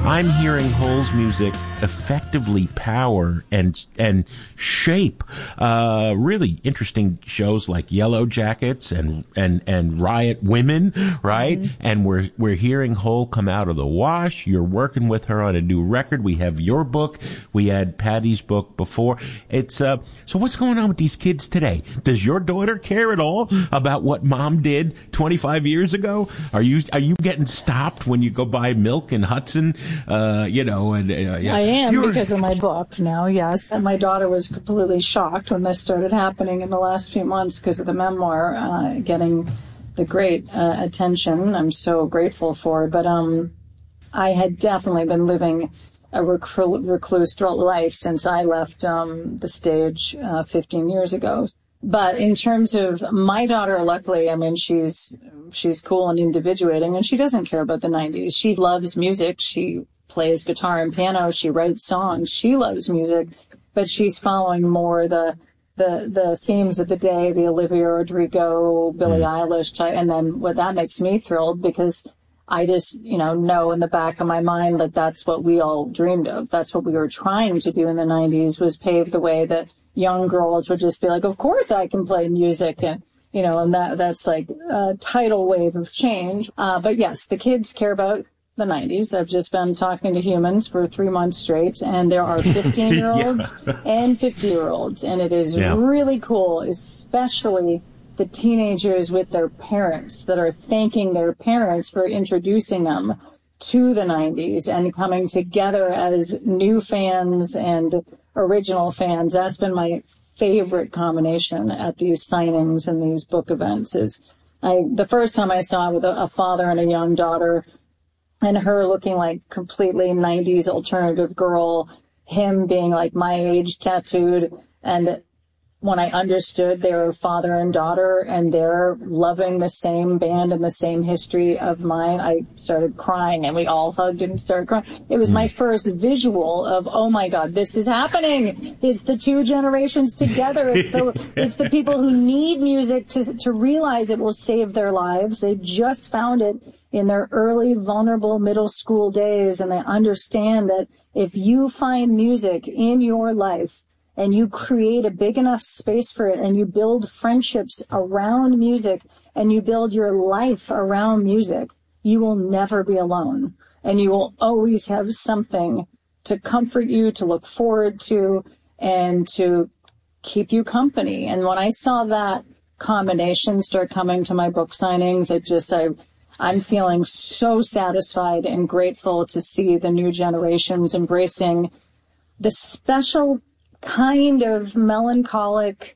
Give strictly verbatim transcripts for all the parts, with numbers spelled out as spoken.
I'm hearing Hole's music effectively power and and shape uh, really interesting shows like Yellow Jackets and and and Riot Women, right? Mm-hmm. And we're we're hearing Hole come out of the wash. You're working with her on a new record. We have your book. We had Patty's book before. It's uh, so what's going on with these kids today? Does your daughter care at all about what mom did twenty-five years ago? Are you are you getting stopped when you go buy milk in Hudson? Uh, you know, and uh, yeah. I am You're, because of my book now, yes. And my daughter was completely shocked when this started happening in the last few months because of the memoir uh, getting the great uh, attention. I'm so grateful for it. But um, I had definitely been living a reclu- recluse throughout life since I left um, the stage uh, fifteen years ago. But in terms of my daughter, luckily, I mean, she's she's cool and individuating, and she doesn't care about the nineties. She loves music. She plays guitar and piano. She writes songs. She loves music, but she's following more the the the themes of the day, the Olivia Rodrigo, Billie mm. Eilish type. And then what that makes me thrilled because I just, you know, know in the back of my mind that that's what we all dreamed of. That's what we were trying to do in the nineties, was pave the way that young girls would just be like, of course I can play music. And, you know, and that that's like a tidal wave of change. Uh, but yes, the kids care about the nineties. I've just been talking to humans for three months straight, and there are fifteen-year-olds yeah. and fifty-year-olds, and it is yeah. really cool, especially the teenagers with their parents that are thanking their parents for introducing them to the nineties and coming together as new fans and original fans. That's been my favorite combination at these signings and these book events. Is I the first time I saw it with a, a father and a young daughter, and her looking like completely nineties alternative girl, him being like my age, tattooed. And when I understood they were father and daughter and they're loving the same band and the same history of mine, I started crying, and we all hugged and started crying. It was my first visual of, oh my God, this is happening. It's the two generations together. It's the, it's the people who need music to, to realize it will save their lives. They just found it in their early, vulnerable middle school days, and they understand that if you find music in your life and you create a big enough space for it, and you build friendships around music, and you build your life around music, you will never be alone. And you will always have something to comfort you, to look forward to, and to keep you company. And when I saw that combination start coming to my book signings, it just, I, I'm feeling so satisfied and grateful to see the new generations embracing the special kind of melancholic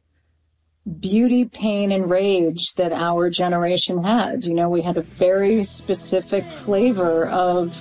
beauty, pain, and rage that our generation had. You know, we had a very specific flavor of